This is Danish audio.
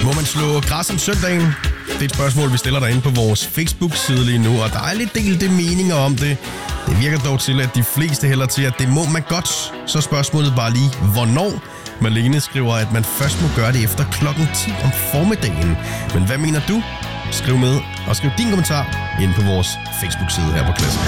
Må man slå græs om søndagen? Det er et spørgsmål, vi stiller derinde på vores Facebook-side lige nu, og der er lidt delte meninger om det. Det virker dog til, at de fleste hælder til, at det må man godt. Så spørgsmålet bare lige, hvornår? Malene skriver, at man først må gøre det efter klokken 10 om formiddagen. Men hvad mener du? Skriv med, og skriv din kommentar ind på vores Facebook-side her på Klasse.